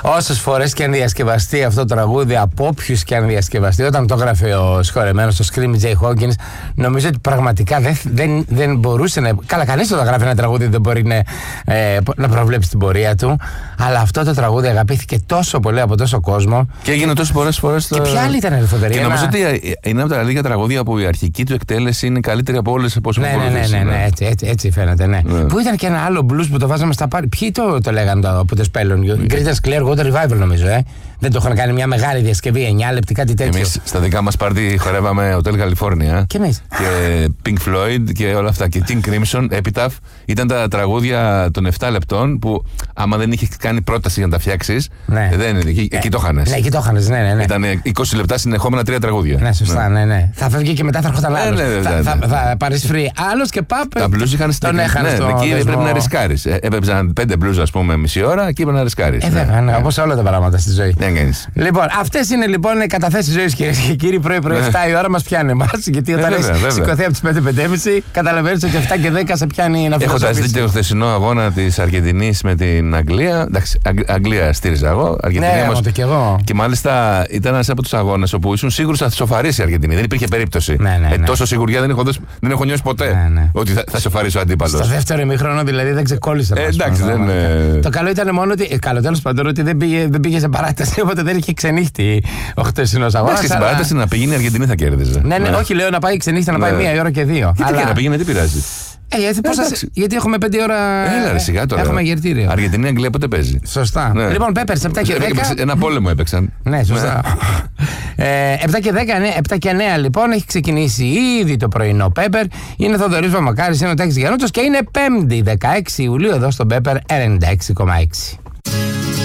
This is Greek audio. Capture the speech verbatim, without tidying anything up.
Όσες φορές και αν διασκευαστεί αυτό το τραγούδι, από όποιους και αν διασκευαστεί, όταν το έγραφε ο συγχωρεμένος στο Screaming Jay Hawkins, νομίζω ότι πραγματικά δεν, δεν, δεν μπορούσε να. Καλά, κανείς όταν γράφει ένα τραγούδι δεν μπορεί να, ε, να προβλέψει την πορεία του. Αλλά αυτό το τραγούδι αγαπήθηκε τόσο πολύ από τόσο κόσμο. Και έγινε τόσες πολλές φορές. Και το... ποια άλλη ήταν η φοβερή. Και νομίζω ένα... ότι είναι από τα λίγα τραγούδια που η αρχική του εκτέλεση είναι καλύτερη από όλες από όσες ναι, ναι, ναι, ναι, ναι, έτσι, έτσι, έτσι φαίνεται. Ναι. Ναι. Που ήταν και ένα άλλο blues που το βάζαμε στα πάρτι. Ποιοι το, το λέγανε το, που το σπέλουν. Greatest Clear Water Revival, νομίζω, ε. Δεν το είχαν κάνει μια μεγάλη διασκευή, εννιά λεπτή, κάτι τέτοιο. Εμείς στα δικά μας πάρτι χορεύαμε Hotel California. Και εμείς. Και Pink Floyd και όλα αυτά. Και King Crimson, Epitaph. Ήταν τα τραγούδια των επτά λεπτών που άμα δεν είχε κάνει πρόταση για να τα φτιάξεις. Ναι. Δεν, εκεί, εκεί το χάνες. Ναι, εκεί το χάνες, ναι, ναι, ναι. Ήταν είκοσι λεπτά συνεχόμενα τρία τραγούδια. Ναι, σωστά, ναι, ναι. ναι. Θα φεύγει και μετά θα έρχονταν άλλος. Ναι, ναι, ναι, θα, ναι, ναι. θα, θα πάρεις free. Άλλος και πάπε. Τα blues είχαν στην αρχή. Ναι, εκεί έπρεπε να ρισκάρεις. Έπαιζαν πέντε blues, ας πούμε, μισή ώρα και έπρεπε να ρισκάρεις. Ε, βέβαια, ναι, όπως όλα τα πράγματα στη ζωή. Λοιπόν, αυτές είναι λοιπόν οι καταθέσεις ζωής, κυρίες και κύριοι. Πρωί-πρωί εφτά η ώρα μας πιάνει εμάς. Γιατί όταν έχεις σηκωθεί από τις πέντε πέντε και μισή, καταλαβαίνεις ότι εφτά και δέκα σε πιάνει να φύγει. Έχοντας δει και το χθεσινό αγώνα της Αργεντινής με την Αγγλία. Εντάξει, Αγγλία στήριζα εγώ. Αργεντινή ναι, όμως. Και, εγώ. Και μάλιστα ήταν ένας από τους αγώνες όπου ήσουν σίγουρος θα σοφαρίσει η Αργεντινή. Δεν υπήρχε περίπτωση. Ναι, ναι, ναι. Ε, τόσο σιγουριά δεν έχω, δώσει, δεν έχω νιώσει ποτέ ναι, ναι. ότι θα, θα σοφαρίσει ο αντίπαλος. Στο δεύτερο ημίχρονο δηλαδή δεν ξεκόλλησε. Ε, εντάξει, δεν, ε... Το καλό ήταν μόνο ότι. Καλό, τέλος πάντων, ότι δεν πήγε, δεν πήγε σε παράταση, οπότε δεν είχε ξενύχτη ο χτεσινός αγώνας. Και στην παράταση να πήγαινε η Αργεντινή θα κέρδιζε. Ναι, ναι, όχι, λέω να πάει ξενύχτη, να πάει μία η ώρα και δύο. Γιατί και να πήγαινε, τι πειράζει. Ε, γιατί, πώς θα... γιατί έχουμε πέντε ώρα. Έλα, ρε, σιγά τώρα. Έχουμε γερτήριο. Αργεντινή, Αγγλία πότε παίζει. Σωστά. Ναι. Λοιπόν, Πέπερς, επτά και δέκα. Ένα πόλεμο έπαιξαν. Ναι, σωστά. ε, επτά και δέκα, ναι, επτά και εννέα λοιπόν έχει ξεκινήσει ήδη το πρωινό Πέπερ. Είναι Θοδωρής Βαμακάρης, είναι ο Τάκης Γιαννούτσος και είναι Πέμπτη δεκαέξι Ιουλίου εδώ στο Πέπερ ενενήντα έξι κόμμα έξι.